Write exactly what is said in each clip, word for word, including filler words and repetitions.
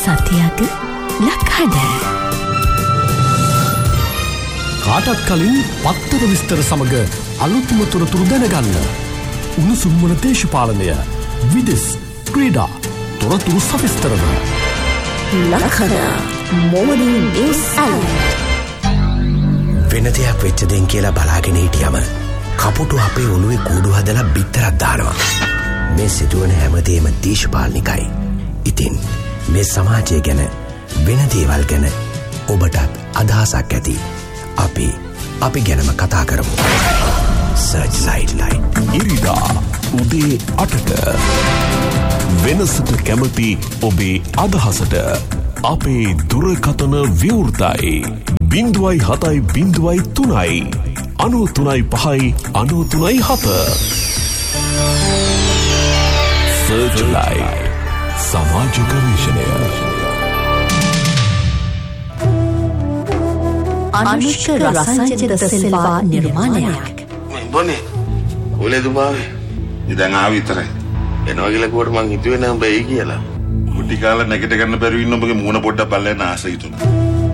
සත්‍යයක ලක්හඬ. කාටත් කලින් පත්තර විස්තර සමග අලුත්ම තොරතුරු දැනගන්න. උණුසුම් වන දේශපාලනය, විදෙස්, ක්‍රීඩා, තොරතුරු සවිස්තරව. ලක්හඬ මොර්නිං නිවුස් ඇලර්ට්. වෙන දෙයක් වෙච්ච දෙන් කියලා බලාගෙන හිටියම කපුටු අපේ ඔළුවේ කූඩු හදලා බිත්තරක් දානවා. මේ සිදුවන හැමදේම දේශපාලනිකයි. ඉතින් මේ සමාජය ගැන, වෙන දේවල් ගැන ඔබටත් අදහසක් ඇති. අපි අපි ගැනම කතා කරමු. Search light light. ඉරිදා උදේ අටට වෙනසට කැමති ඔබේ අදහසට අපේ දුරකථන විවෘතයි. බිංදුවයි හතයි බිංදුවයි තුනයි අනූ තුනයි පහයි අනූ තුනයි හත. සර්ච් ලයිට් සමාජ ගවේෂණය. අනුෂ්ක රසංජිත සිල්වා නිර්මාණයක්. බොනේ ඔලේ දුමාවේ ඉතින් ආව විතරයි එනවා කියලා කිව්වට මං හිතුවේ නෑ බෑ කියලා. මුටි කාලා නැගිට ගන්න බැරි ඉන්න ඔබගේ මූණ පොඩ්ඩක් බලන්න ආසයි තුන.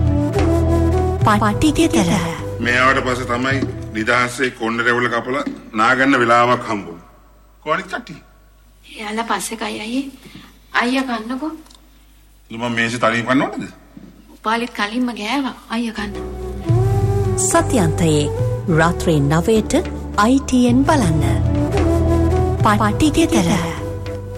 පටිගෙදර මෙයාට පස්සේ තමයි නිදහසේ කොණ්ඩ රැවුල කපලා නාගන්න වෙලාවක් හම්බුනේ. කොහොනිත් කට්ටි. එයාලා පස්සේ කයි අයියේ අයියා කන්නකෝ. මම මේසෙ තනියම කන්නවද? පාලිත් කලින්ම ගෑවා අයියා කන්න. සත්‍යන්තයේ රාත්‍රී නවයට I T N බලන්න. පටිගෙදර.